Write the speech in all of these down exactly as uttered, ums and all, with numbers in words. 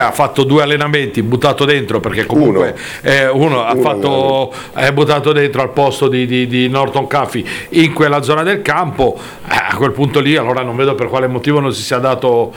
ha fatto due allenamenti, buttato dentro, perché comunque uno, eh, uno ha uno, fatto è buttato dentro al posto di, di, di Norton Caffey in quella zona del campo, eh, a quel punto lì allora non vedo per quale motivo non si sia dato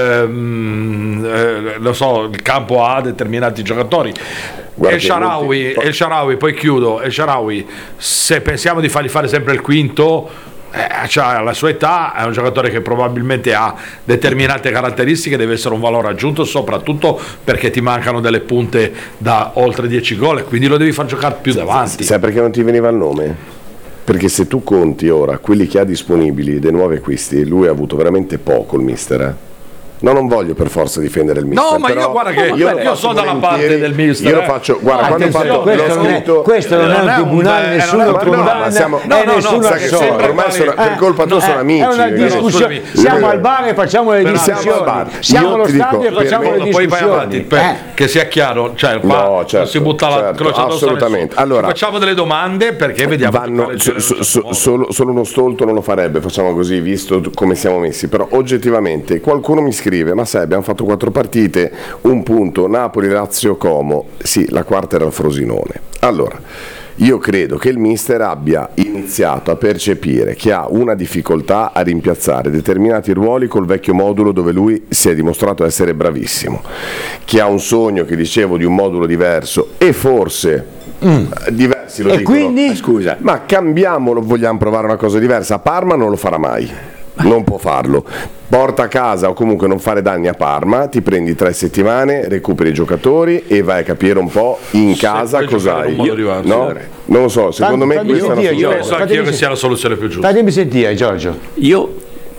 ehm, eh, lo so, il campo a determinati giocatori. El Shaarawy, El Shaarawy, poi chiudo, El Shaarawy, se pensiamo di fargli fare sempre il quinto, Eh, cioè, alla sua età è un giocatore che probabilmente ha determinate caratteristiche, deve essere un valore aggiunto, soprattutto perché ti mancano delle punte da oltre dieci gol e quindi lo devi far giocare più davanti. Sai perché non ti veniva il nome? Perché se tu conti ora quelli che ha disponibili dei nuovi acquisti, lui ha avuto veramente poco il mister, eh? No, non voglio per forza difendere il mister. No, ma io guarda che io, io sono dalla parte del mister. Io lo faccio, guarda, quando ho fatto questo, non è, questo non è un tribunale, nessuno condanna, siamo, no, no, nessuno assolve. Ormai sono, per colpa tua sono amici. È una discussione. Siamo al bar e facciamo le discussioni. Siamo allo stadio e facciamo le discussioni. Poi vai avanti, che sia chiaro, cioè qua non si butta la croce addosso. Assolutamente. Allora, facciamo delle domande perché vediamo. Solo uno stolto non lo farebbe, facciamo così, visto come siamo messi. Però oggettivamente qualcuno mi scrive: ma sai, abbiamo fatto quattro partite, un punto, Napoli, Lazio, Como. Sì, la quarta era il Frosinone. Allora, io credo che il mister abbia iniziato a percepire che ha una difficoltà a rimpiazzare determinati ruoli col vecchio modulo dove lui si è dimostrato essere bravissimo, che ha un sogno, che dicevo, di un modulo diverso e forse mm. diversi lo e dicono. Quindi? Scusa, ma cambiamolo, vogliamo provare una cosa diversa. A Parma non lo farà mai, non può farlo. Porta a casa o comunque non fare danni a Parma, ti prendi tre settimane, recuperi i giocatori e vai a capire un po' in casa cos'hai. Io, no? Non lo so, secondo Fammi, me questa io, è una io penso anch'io che sia la soluzione più giusta. Fatemi sentire, Giorgio. Io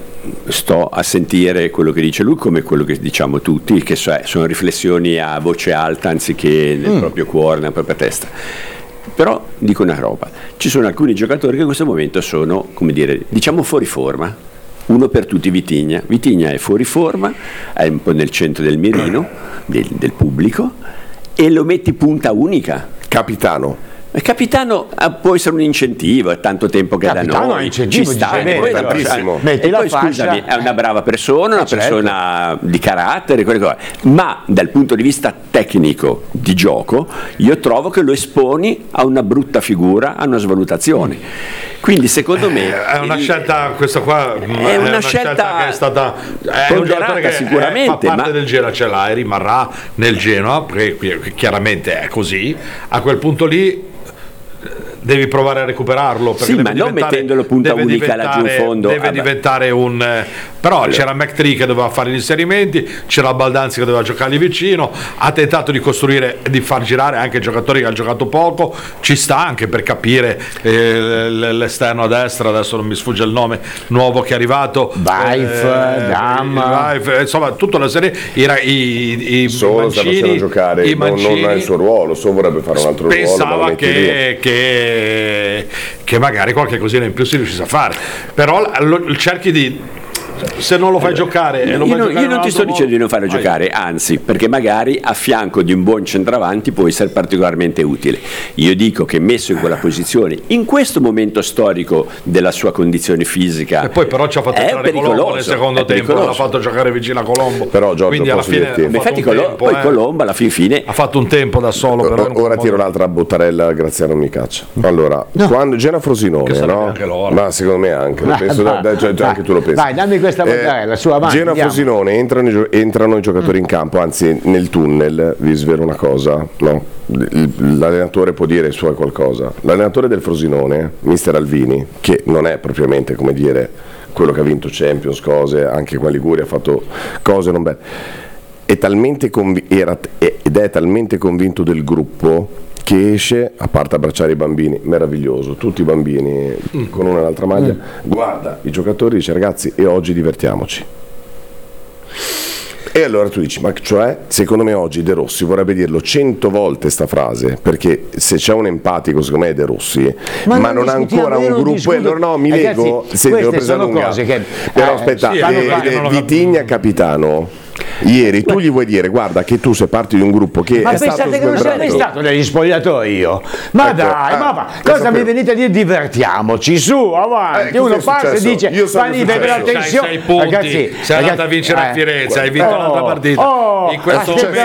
sto a sentire quello che dice lui come quello che diciamo tutti, che sono riflessioni a voce alta anziché nel mm. proprio cuore, nella propria testa. Però dico una roba, ci sono alcuni giocatori che in questo momento sono, come dire, diciamo fuori forma. Uno per tutti, Vitigna. Vitigna è fuori forma, è un po' nel centro del mirino del, del pubblico, e lo metti punta unica. Capitano. Il capitano può essere un incentivo, è tanto tempo che capitano da noi è un incentivo, ci sta, dice, e poi, tantissimo. e poi scusami, è una brava persona, una certo. persona di carattere, quelle cose. Ma dal punto di vista tecnico di gioco io trovo che lo esponi a una brutta figura, a una svalutazione. Quindi secondo me è una il, scelta, questa qua è, è una, una scelta, scelta che è stata è un giocatore che sicuramente, è, fa parte ma... del Genoa, ce l'ha e rimarrà nel Genoa, perché chiaramente è così. A quel punto lì devi provare a recuperarlo, perché sì, ma non mettendolo punta unica laggiù in fondo deve ah, diventare un però allora. C'era McTree che doveva fare gli inserimenti, c'era Baldanzi che doveva giocargli vicino, ha tentato di costruire, di far girare anche giocatori che hanno giocato poco, ci sta anche per capire eh, l'esterno a destra, adesso non mi sfugge il nome nuovo che è arrivato, Vaif, eh, Dam, insomma tutta una serie i, i, i Solo sta facendo giocare, i non, non ha il suo ruolo, Solo vorrebbe fare un altro pensava ruolo, ma che, che, che magari qualche cosina in più si riuscisse a fare, però cerchi di, se non lo fai giocare e lo io, fai non, giocare io non ti sto modo, dicendo di non farlo vai. giocare, anzi, perché magari a fianco di un buon centravanti può essere particolarmente utile. Io dico che messo in quella posizione, in questo momento storico della sua condizione fisica, e poi però ci ha fatto entrare Colombo nel secondo tempo, l'ha fatto giocare vicino a Colombo, però Giorgio, quindi alla fine infatti Colombo, tempo, poi eh. Colombo alla fin fine ha fatto un tempo da solo, però ora tiro l'altra bottarella, Graziano mi caccia. Allora, no. quando Genoa Frosinone, no? Ma secondo me anche, lo penso, vai, da, cioè, vai, anche tu lo pensi. Vai, dammi questa bottarella, eh, su avanti. Genoa Frosinone entrano, entrano i giocatori in campo, anzi nel tunnel, vi svelo una cosa, no? L'allenatore può dire su qualcosa. L'allenatore del Frosinone, mister Alvini, che non è propriamente, come dire, quello che ha vinto Champions, cose, anche qua in Liguria ha fatto cose non belle, è talmente conv- era, ed è talmente convinto del gruppo che esce, a parte abbracciare i bambini, meraviglioso, tutti i bambini con una e l'altra maglia, mm. guarda i giocatori, dice ragazzi, e oggi divertiamoci. E allora tu dici, ma cioè, secondo me oggi De Rossi vorrebbe dirlo cento volte sta frase, perché se c'è un empatico secondo me è De Rossi, ma, ma non ha ancora un gruppo, e allora no, mi ragazzi, leggo, se devo presa lunga, cose che, però eh, aspetta, sì, eh, eh, Vitigna capitano, Ieri tu gli vuoi dire guarda che tu sei parte di un gruppo che ma è stato pensate che non sia mai stato negli spogliatoi io? Ma ecco, dai, eh, ma va, cosa mi venite a dire? Divertiamoci, su, avanti. Eh, uno passa e dice io so fa lì, vede la tensione. Sei punti, Ragazzi, sei andata a vincere eh, a Firenze, hai vinto oh, un'altra partita. oh, in questo momento